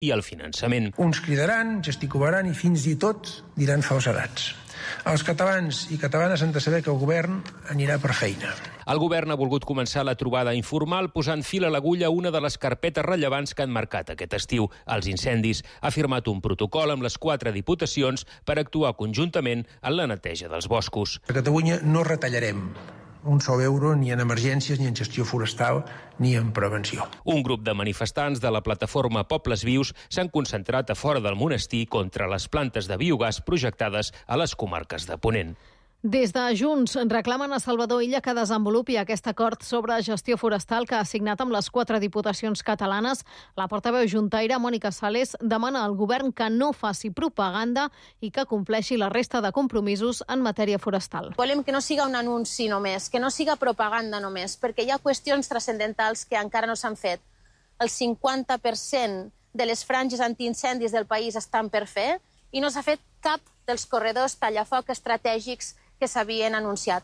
i el finançament. Uns cridaran, gesticularan i fins i tot diran falsedats. Els catalans i catalanes han de saber que el govern anirà per feina. El govern ha volgut començar la trobada informal posant fil a l'agulla a una de les carpetes rellevants que han marcat aquest estiu, els incendis. Ha firmat un protocol amb les 4 diputacions per actuar conjuntament en la neteja dels boscos. A Catalunya no retallarem un sol euro ni en emergències, ni en gestió forestal, ni en prevenció. Un grup de manifestants de la plataforma Pobles Vius s'han concentrat a fora del monestir contra les plantes de biogàs projectades a les comarques de Ponent. Des de Junts reclamen a Salvador Illa que desenvolupi aquest acord sobre gestió forestal que ha signat amb les 4 diputacions catalanes. La portaveu juntaire, Mònica Sales, demana al govern que no faci propaganda i que compleixi la resta de compromisos en matèria forestal. Volem que no siga un anunci només, que no siga propaganda només, perquè hi ha qüestions transcendentals que encara no s'han fet. El 50% de les franges antiincendis del país estan per fer i no s'ha fet cap dels corredors tallafoc estratègics que s'havien anunciat.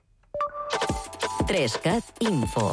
3CAT Info.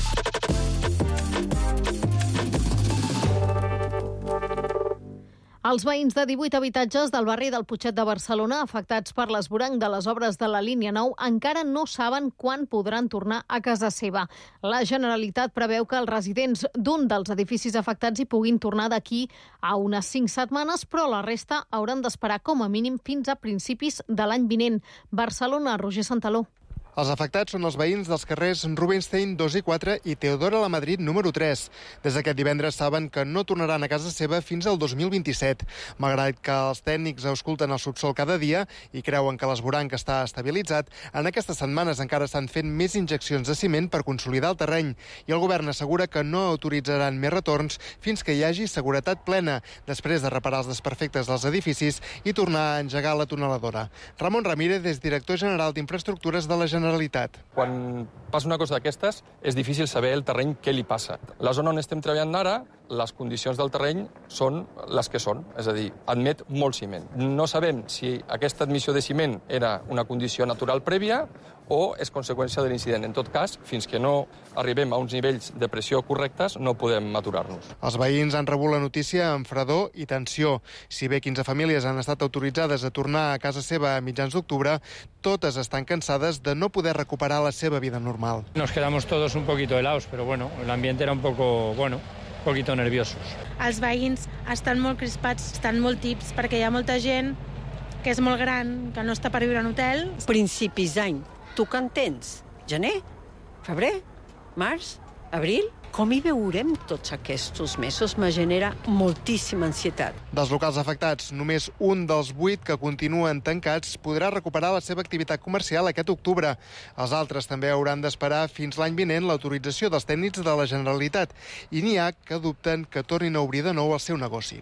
Els veïns de 18 habitatges del barri del Putxet de Barcelona afectats per l'esvoranc de les obres de la línia 9 encara no saben quan podran tornar a casa seva. La Generalitat preveu que els residents d'un dels edificis afectats hi puguin tornar d'aquí a unes 5 setmanes, però la resta hauran d'esperar com a mínim fins a principis de l'any vinent. Barcelona, Roger Santaló. Els afectats són els veïns dels carrers Rubinstein 2 i 4 i Teodora Lamadrid número 3. Des d'aquest divendres saben que no tornaran a casa seva fins al 2027. Malgrat que els tècnics ausculten el subsol cada dia i creuen que l'esvoranc està estabilitzat, en aquestes setmanes encara estan fent més injeccions de ciment per consolidar el terreny i el govern assegura que no autoritzaran més retorns fins que hi hagi seguretat plena, després de reparar els desperfectes dels edificis i tornar a engegar la tuneladora. Ramon Ramírez és director general d'Infraestructures de la Generalitat. Quan passa una cosa d'aquestes, és difícil saber el terreny què li passa. La zona on estem treballant ara, les condicions del terreny són les que són, és a dir, admet molt ciment. No sabem si aquesta admissió de ciment era una condició natural prèvia o és conseqüència de l'incident. En tot cas, fins que no arribem a uns nivells de pressió correctes, no podem aturar-nos. Els veïns han rebut la notícia amb fredor i tensió. Si bé 15 famílies han estat autoritzades a tornar a casa seva a mitjans d'octubre, totes estan cansades de no poder recuperar la seva vida normal. Nos quedamos todos un poquito helados, pero bueno, el ambiente era un poquito nerviosos. Els veïns estan molt crispats, estan molt tips, perquè hi ha molta gent que és molt gran, que no està per viure en hotel. Principis d'any. Tu que en tens? Gener? Febrer? Març? Abril? Com hi veurem tots aquests mesos me genera moltíssima ansietat. Dels locals afectats, només un dels 8 que continuen tancats podrà recuperar la seva activitat comercial aquest octubre. Els altres també hauran d'esperar fins l'any vinent l'autorització dels tècnics de la Generalitat i n'hi ha que dubten que tornin a obrir de nou el seu negoci.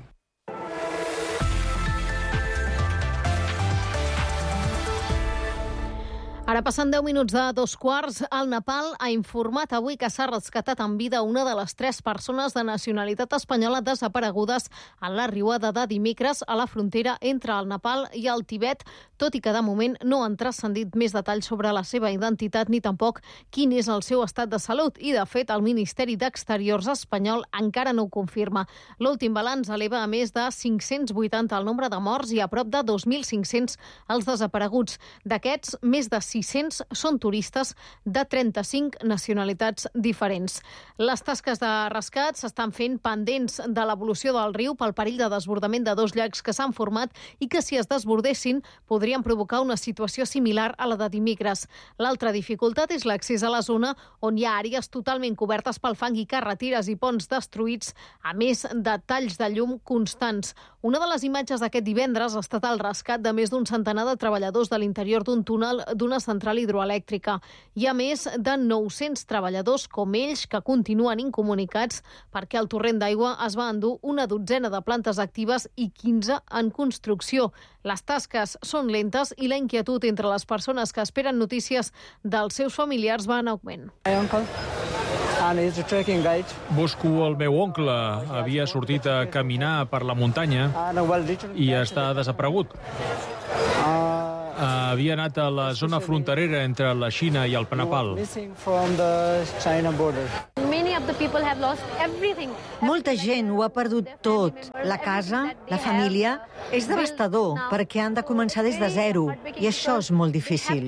Ara passen 10 minuts de 2:15. El Nepal ha informat avui que s'ha rescatat en vida una de les 3 persones de nacionalitat espanyola desaparegudes en la riuada de dimecres a la frontera entre el Nepal i el Tibet, tot i que de moment no han transcendit més detalls sobre la seva identitat ni tampoc quin és el seu estat de salut. I, de fet, el Ministeri d'Exteriors espanyol encara no ho confirma. L'últim balanç eleva a més de 580 el nombre de morts i a prop de 2.500 els desapareguts. D'aquests, més de 600 són turistes de 35 nacionalitats diferents. Les tasques de rescat s'estan fent pendents de l'evolució del riu pel perill de desbordament de 2 llacs que s'han format i que, si es desbordessin, podrien provocar una situació similar a la de dimecres. L'altra dificultat és l'accés a la zona on hi ha àrees totalment cobertes pel fang i carreteres i ponts destruïts, a més de talls de llum constants. Una de les imatges d'aquest divendres ha estat el rescat de més d'un centenar de treballadors de l'interior d'un túnel d'una central hidroelèctrica. Hi ha més de 900 treballadors com ells que continuen incomunicats perquè el torrent d'aigua es va endur una dotzena de plantes actives i 15 en construcció. Les tasques són lentes i la inquietud entre les persones que esperen notícies dels seus familiars va en augment. Busco el meu oncle. Havia sortit a caminar per la muntanya i està desaparegut. Havia anat a la zona fronterera entre la Xina i el Nepal. Molta gent ho ha perdut tot. La casa, la família. És devastador perquè han de començar des de zero i això és molt difícil.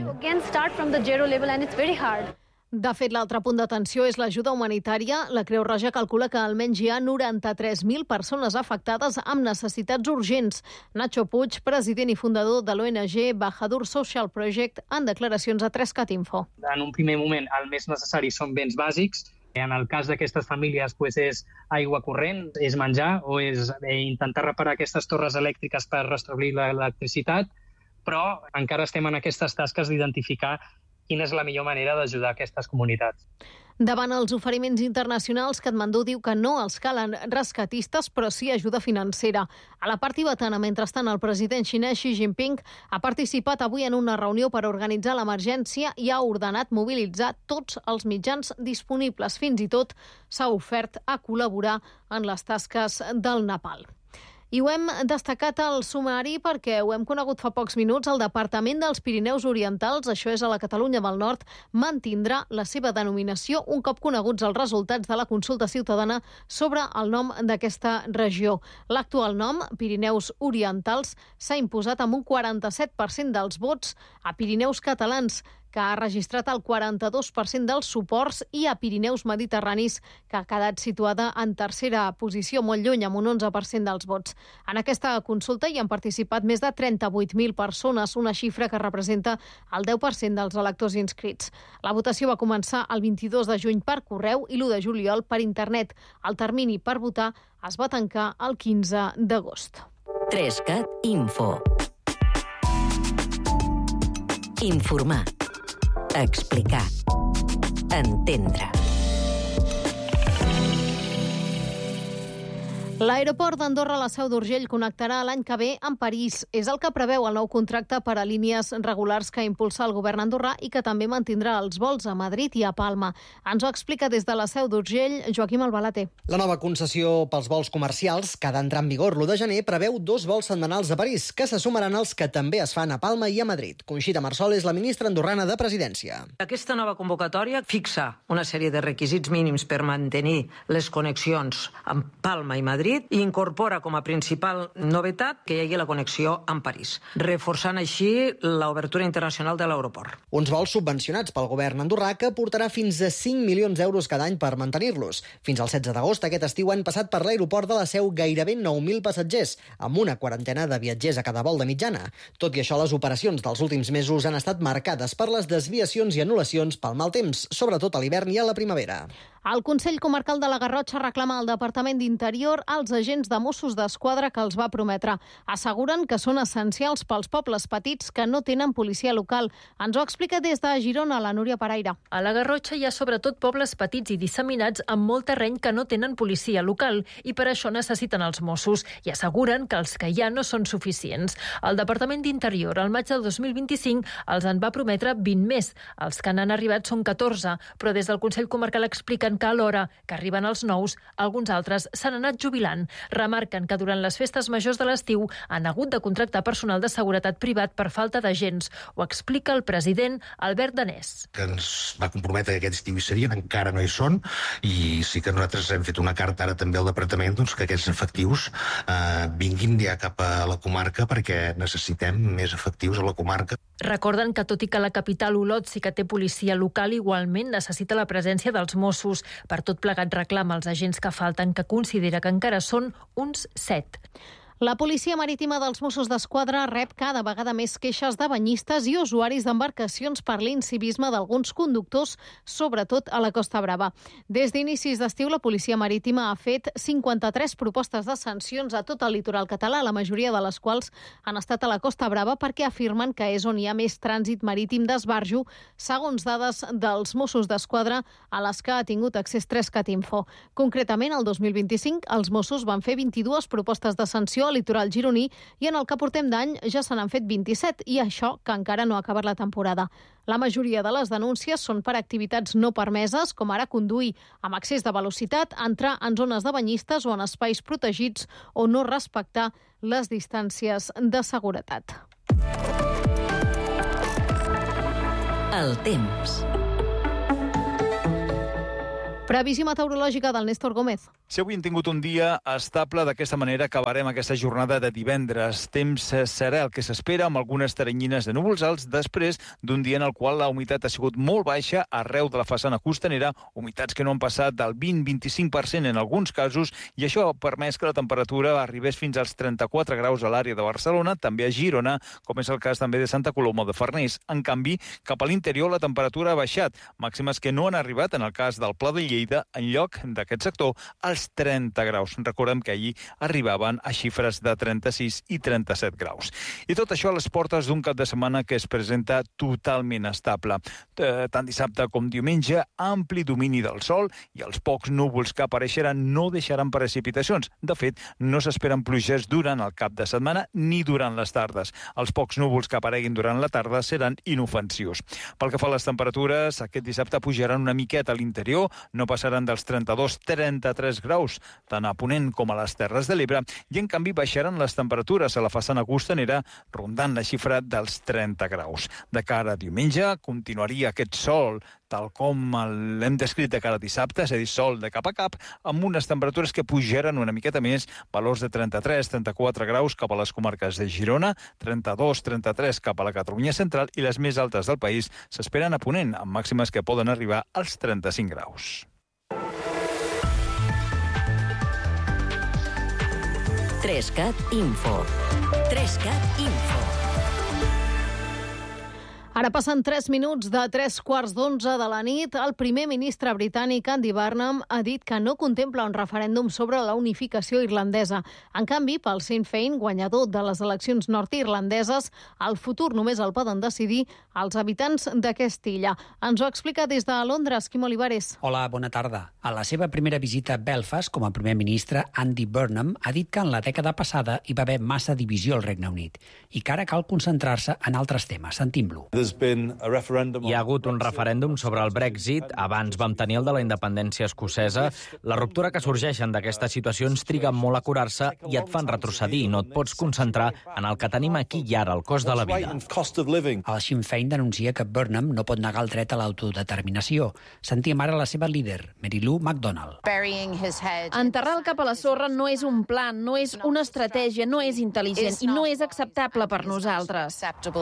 De fet, l'altre punt d'atenció és l'ajuda humanitària. La Creu Roja calcula que almenys hi ha 93.000 persones afectades amb necessitats urgents. Nacho Puig, president i fundador de l'ONG Bahadur Social Project, en declaracions a 3CAT-Info. En un primer moment, el més necessari són béns bàsics. En el cas d'aquestes famílies és aigua corrent, és menjar o és intentar reparar aquestes torres elèctriques per restablir l'electricitat, però encara estem en aquestes tasques d'identificar quina és la millor manera d'ajudar aquestes comunitats. Davant els oferiments internacionals, Katmandú diu que no els calen rescatistes, però sí ajuda financera. A la part tibetana, mentrestant, el president xinès Xi Jinping ha participat avui en una reunió per organitzar l'emergència i ha ordenat mobilitzar tots els mitjans disponibles. Fins i tot s'ha ofert a col·laborar en les tasques del Nepal. I ho hem destacat al sumari perquè ho hem conegut fa pocs minuts. El Departament dels Pirineus Orientals, això és a la Catalunya del Nord, mantindrà la seva denominació un cop coneguts els resultats de la consulta ciutadana sobre el nom d'aquesta regió. L'actual nom, Pirineus Orientals, s'ha imposat amb un 47% dels vots a Pirineus Catalans, que ha registrat el 42% dels suports, i a Pirineus Mediterranis, que ha quedat situada en tercera posició, molt lluny, amb un 11% dels vots. En aquesta consulta hi han participat més de 38.000 persones, una xifra que representa el 10% dels electors inscrits. La votació va començar el 22 de juny per correu i l'1 de juliol per internet. El termini per votar es va tancar el 15 d'agost. 3CAT Info. Informar. Explicar. Entendre. L'aeroport d'Andorra, la Seu d'Urgell, connectarà l'any que ve amb París. És el que preveu el nou contracte per a línies regulars que impulsa el govern andorrà i que també mantindrà els vols a Madrid i a Palma. Ens ho explica des de la Seu d'Urgell Joaquim Albalater. La nova concessió pels vols comercials, que ha d'entrar en vigor l'1 de gener, preveu 2 vols setmanals a París, que se sumaran als que també es fan a Palma i a Madrid. Conxita Marsol és la ministra andorrana de Presidència. Aquesta nova convocatòria fixa una sèrie de requisits mínims per mantenir les connexions amb Palma i Madrid i incorpora com a principal novetat que hi hagi la connexió amb París, reforçant així l'obertura internacional de l'aeroport. Uns vols subvencionats pel govern andorrà que portarà fins a 5 milions d'euros cada any per mantenir-los. Fins al 16 d'agost aquest estiu han passat per l'aeroport de la Seu gairebé 9.000 passatgers, amb una quarantena de viatgers a cada vol de mitjana. Tot i això, les operacions dels últims mesos han estat marcades per les desviacions i anul·lacions pel mal temps, sobretot a l'hivern i a la primavera. El Consell Comarcal de la Garrotxa reclama al Departament d'Interior als agents de Mossos d'Esquadra que els va prometre. Asseguren que són essencials pels pobles petits que no tenen policia local. Ens ho explica des de Girona la Núria Paraire. A la Garrotxa hi ha sobretot pobles petits i disseminats amb molt terreny que no tenen policia local i per això necessiten els Mossos i asseguren que els que hi ha no són suficients. El Departament d'Interior al maig del 2025 els en va prometre 20 més. Els que n'han arribat són 14, però des del Consell Comarcal expliquen que alhora que arriben els nous, alguns altres s'han anat jubilant. Remarquen que durant les festes majors de l'estiu han hagut de contractar personal de seguretat privat per falta d'agents. Ho explica el president Albert Danés. Que ens va comprometre que aquest estiu hi serien, encara no hi són, i sí que nosaltres hem fet una carta ara també al departament que aquests efectius vinguin ja cap a la comarca perquè necessitem més efectius a la comarca. Recorden que tot i que la capital Olot sí que té policia local, igualment necessita la presència dels Mossos. Per tot plegat reclama als agents que falten, que considera que encara són uns 7. La Policia Marítima dels Mossos d'Esquadra rep cada vegada més queixes de banyistes i usuaris d'embarcacions per l'incivisme d'alguns conductors, sobretot a la Costa Brava. Des d'inicis d'estiu, la Policia Marítima ha fet 53 propostes de sancions a tot el litoral català, la majoria de les quals han estat a la Costa Brava perquè afirmen que és on hi ha més trànsit marítim d'esbarjo, segons dades dels Mossos d'Esquadra a les que ha tingut accés 3CAT-Info. Concretament, el 2025, els Mossos van fer 22 propostes de sanció al litoral gironí i en el que portem d'any ja se n'han fet 27 i això que encara no ha acabat la temporada. La majoria de les denúncies són per activitats no permeses, com ara conduir amb excés de velocitat, entrar en zones de banyistes o en espais protegits o no respectar les distàncies de seguretat. El temps. Previsió meteorològica del Néstor Gómez. Si avui hem tingut un dia estable, d'aquesta manera acabarem aquesta jornada de divendres. Temps serà el que s'espera, amb algunes teranyines de núvols alts, després d'un dia en el qual la humitat ha sigut molt baixa arreu de la façana costanera, humitats que no han passat del 20-25% en alguns casos, i això ha permès que la temperatura arribés fins als 34 graus a l'àrea de Barcelona, també a Girona, com és el cas també de Santa Coloma de Farners. En canvi, cap a l'interior la temperatura ha baixat, màximes que no han arribat en el cas del Pla de Lleida, en lloc d'aquest sector, als 30 graus. Recordem que allí arribaven a xifres de 36 i 37 graus. I tot això a les portes d'un cap de setmana que es presenta totalment estable. Tant dissabte com diumenge, ampli domini del sol i els pocs núvols que apareixeran no deixaran precipitacions. De fet, no s'esperen pluges durant el cap de setmana ni durant les tardes. Els pocs núvols que apareguin durant la tarda seran inofensius. Pel que fa a les temperatures, aquest dissabte pujaran una miqueta a l'interior, no passaran dels 32-33 graus, tant a Ponent com a les Terres de l'Ebre, i en canvi baixaran les temperatures a la façana costanera, rondant la xifra dels 30 graus. De cara a diumenge, continuaria aquest sol, tal com l'hem descrit de cara a dissabte, és a dir, sol de cap a cap, amb unes temperatures que pujaran una miqueta més, valors de 33-34 graus cap a les comarques de Girona, 32-33 cap a la Catalunya central, i les més altes del país s'esperen a Ponent, amb màximes que poden arribar als 35 graus. Trescat Info. Trescat Info. Ara passen 3 minuts de 3:15 de la nit. El primer ministre britànic, Andy Burnham, ha dit que no contempla un referèndum sobre la unificació irlandesa. En canvi, pel Sinn Féin, guanyador de les eleccions nord-irlandeses, el futur només el poden decidir els habitants d'aquesta illa. Ens ho explica des de Londres, Quim Olivares. Hola, bona tarda. A la seva primera visita a Belfast com a primer ministre, Andy Burnham ha dit que en la dècada passada hi va haver massa divisió al Regne Unit i que ara cal concentrar-se en altres temes. Sentim-lo. Hi ha hagut un referèndum sobre el Brexit, abans vam tenir el de la independència escocesa. La ruptura que sorgeixen d'aquestes situacions triga molt a curar-se i et fan retrocedir. No et pots concentrar en el que tenim aquí i ara, el cost de la vida. El Sinn Féin denuncia que Burnham no pot negar el dret a l'autodeterminació. Sentíem ara la seva líder, Mary Lou McDonald. Enterrar el cap a la sorra no és un plan, no és una estratègia, no és intel·ligent i no és acceptable per nosaltres.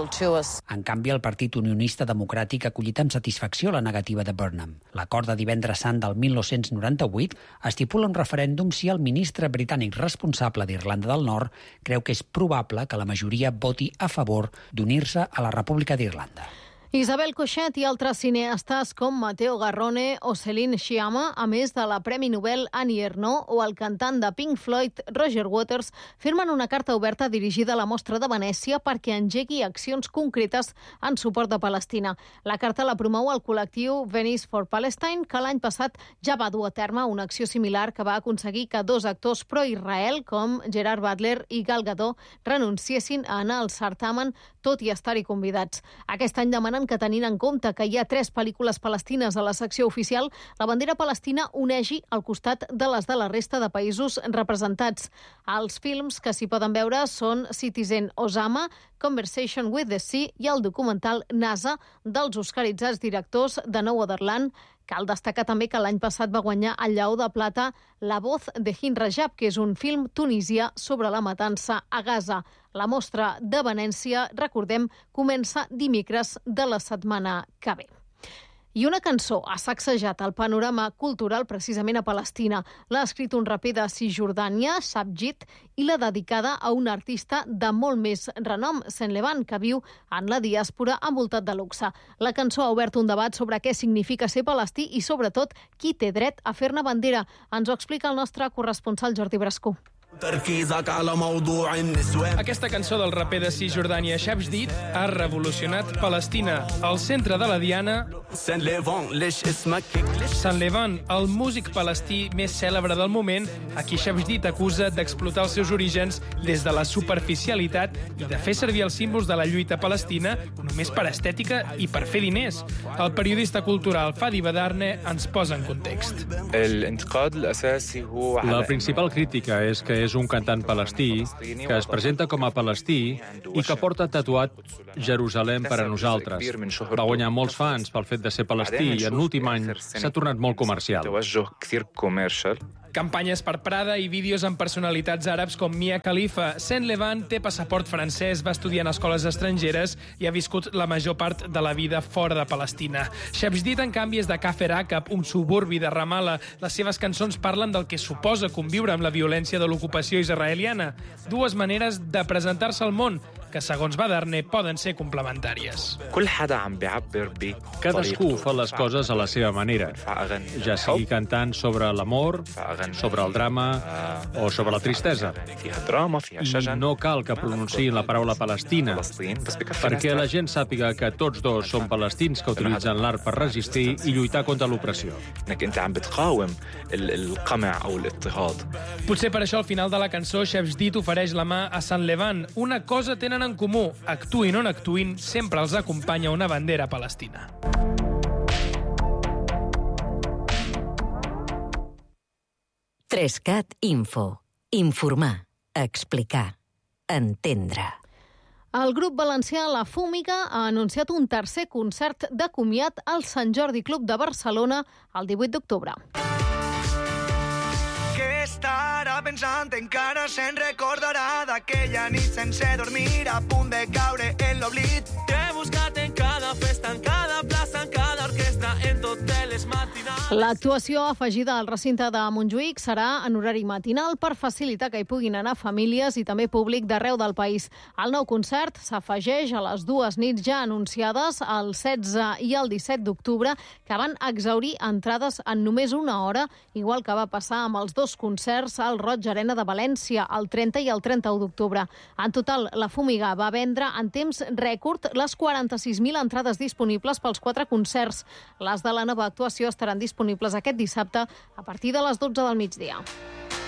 En canvi, el Partit Unionista Democràtic ha acollit amb satisfacció la negativa de Burnham. L'acord de Divendres Sant del 1998 estipula un referèndum si el ministre britànic responsable d'Irlanda del Nord creu que és probable que la majoria voti a favor d'unir-se a la República d'Irlanda. Isabel Coixet i altres cineastes com Matteo Garrone o Céline Sciamma, a més de la Premi Nobel Annie Ernaux o el cantant de Pink Floyd Roger Waters, firmen una carta oberta dirigida a la Mostra de Venècia perquè engegui accions concretes en suport de Palestina. La carta la promou el col·lectiu Venice for Palestine, que l'any passat ja va dur a terme una acció similar que va aconseguir que 2 actors pro-Israel, com Gerard Butler i Gal Gadot, renunciessin a anar al certamen, tot i estar-hi convidats. Aquest any demanen que, tenint en compte que hi ha 3 pel·lícules palestines a la secció oficial, la bandera palestina unegi al costat de les de la resta de països representats. Els films que s'hi poden veure són Citizen Osama, Conversation with the Sea i el documental NASA dels oscaritzats directors de No Otherland. Cal destacar també que l'any passat va guanyar el Lleó de Plata La voz de Hind Rajab, que és un film tunisià sobre la matança a Gaza. La Mostra de Venècia, recordem, comença dimecres de la setmana que ve. I una cançó ha sacsejat el panorama cultural precisament a Palestina. L'ha escrit un raper de Cisjordània, Sabjit, i l'ha dedicada a un artista de molt més renom, Saint Levan, que viu en la diàspora envoltat de luxe. La cançó ha obert un debat sobre què significa ser palestí i, sobretot, qui té dret a fer-ne bandera. Ens ho explica el nostre corresponsal Jordi Brascó. Aquesta cançó del raper de Cisjordània Shabjit ha revolucionat Palestina. Al centre de la diana, Saint Levan, el músic palestí més cèlebre del moment, a qui Shabjit acusa d'explotar els seus orígens des de la superficialitat i de fer servir els símbols de la lluita palestina només per estètica i per fer diners. El periodista cultural Fadi Badarne ens posa en context. La principal crítica és que és un cantant palestí que es presenta com a palestí i que porta tatuat Jerusalem per a nosaltres. Va guanyar molts fans pel fet de ser palestí i en l'últim any s'ha tornat molt comercial. Campanyes per Prada i vídeos amb personalitats àrabs com Mia Khalifa. Saint-Levant té passaport francès, va estudiar en escoles estrangeres i ha viscut la major part de la vida fora de Palestina. Shabshdit, en canvi, és de Kafr Aqab, un suburbi de Ramallah. Les seves cançons parlen del que suposa conviure amb la violència de l'ocupació israeliana. Dues maneres de presentar-se al món que, segons Badarne, poden ser complementàries. Cadascú fa les coses a la seva manera, ja sigui cantant sobre l'amor, sobre el drama o sobre la tristesa. I no cal que pronunciïn la paraula Palestina, perquè la gent sàpiga que tots dos són palestins que utilitzen l'art per resistir i lluitar contra l'opressió. Potser per això al final de la cançó Shabshdit ofereix la mà a Saint-Levant. Una cosa tenen en comú, actuïn o no actuïn, sempre els acompanya una bandera palestina. Trescat Info. Informar, explicar, entendre. El grup valencià La Fúmiga ha anunciat un tercer concert de comiat al Sant Jordi Club de Barcelona el 18 d'octubre. Què estarà pensant? Encara se'n recordarà d'aquella nit sense dormir, a punt de caure en l'oblit. T'he buscat en cada festa, en cada plaça, en cada orquestra, en totes les matinals. L'actuació afegida al recinte de Montjuïc serà en horari matinal per facilitar que hi puguin anar famílies i també públic d'arreu del país. El nou concert s'afegeix a les dues nits ja anunciades, el 16 i el 17 d'octubre, que van exhaurir entrades en només una hora, igual que va passar amb els dos concerts al Roig Arena de València, el 30 i el 31 d'octubre. En total, La Fúmiga va vendre en temps rècord les 46.000 entrades disponibles pels 4 concerts. Les de la nova actuació estaran disponibles aquest dissabte a partir de les 12 del migdia.